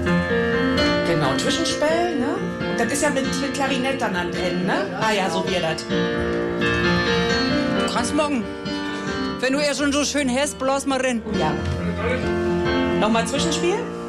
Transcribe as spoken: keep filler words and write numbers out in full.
Genau, Zwischenspiel, ne? Und das ist ja mit, mit Klarinett dann an Ende, ne? Ah ja, so wie das. Du kannst morgen. Wenn du ja schon so schön hast, bloß mal rein. Ja. Nochmal Zwischenspiel?